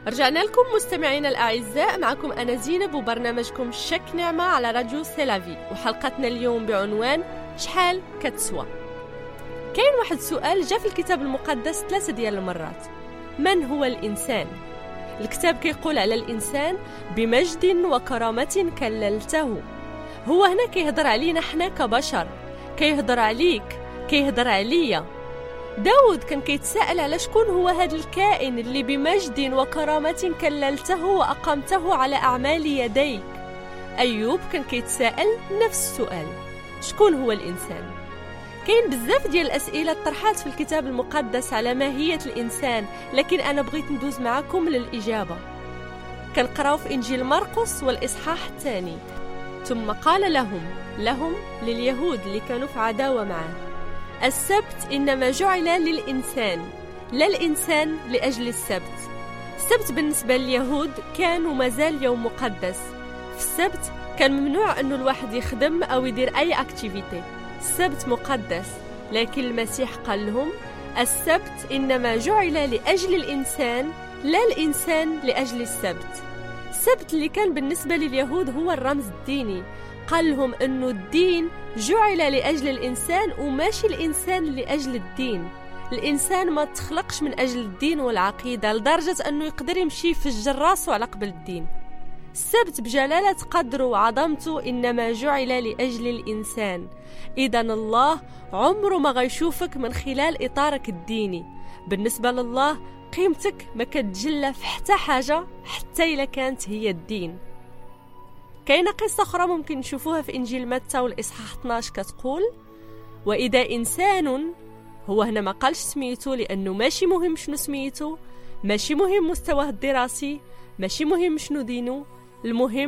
رجعنا لكم مستمعينا الأعزاء، معكم أنا زينب وبرنامجكم شك نعمة على راديو سيلافي، وحلقتنا اليوم بعنوان شحال كتسوى. كاين واحد سؤال جاء في الكتاب المقدس 3 ديال المرات: من هو الإنسان؟ الكتاب كيقول على الإنسان: بمجد وكرامة كللته. هو هنا كيهضر علينا حنا كبشر، كيهضر عليك، كيهضر عليا. داود كان كيتساءل على شكون هو هذا الكائن اللي بمجد وكرامة كللته وأقمته على أعمال يديك. أيوب كان كيتساءل نفس السؤال: شكون هو الإنسان؟ كاين بزاف ديال الأسئلة طرحات في الكتاب المقدس على ماهية الإنسان، لكن أنا بغيت ندوز معكم للإجابة. كنقراو في إنجيل مرقس والإصحاح 2: ثم قال لهم لليهود اللي كانوا في عداوة معه: السبت إنما جعل للإنسان، لا الإنسان لأجل السبت. السبت بالنسبة لليهود كان ومازال يوم مقدس. في السبت كان ممنوع أنه الواحد يخدم أو يدير أي أكتيفيتي. السبت مقدس، لكن المسيح قال لهم: السبت إنما جعل لأجل الإنسان، لا الإنسان لأجل السبت. السبت اللي كان بالنسبة لليهود هو الرمز الديني. قال لهم أنه الدين جعل لأجل الإنسان وماشي الإنسان لأجل الدين. الإنسان ما تخلقش من أجل الدين والعقيدة لدرجة أنه يقدر يمشي يفجر راسه على قبل الدين. السبت بجلالة قدره وعظمته إنما جعل لأجل الإنسان. إذن الله عمره ما غيشوفك من خلال إطارك الديني. بالنسبة لله قيمتك ما كتجلى في حتى حاجة، حتى إلا كانت هي الدين. كاينه قصة أخرى ممكن نشوفوها في إنجيل متى والإصحاح 12 كتقول: وإذا إنسان، هو هنا ما قالش سميته لأنه ماشي مهم شنو سميته، ماشي مهم مستواه الدراسي، ماشي مهم شنو دينه، المهم